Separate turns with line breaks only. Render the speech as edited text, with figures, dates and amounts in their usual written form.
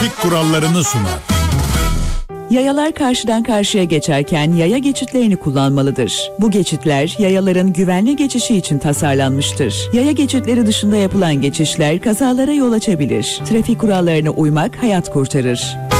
kurallarını sunar.
Yayalar karşıdan karşıya geçerken yaya geçitlerini kullanmalıdır. Bu geçitler yayaların güvenli geçişi için tasarlanmıştır. Yaya geçitleri dışında yapılan geçişler kazalara yol açabilir. Trafik kurallarına uymak hayat kurtarır.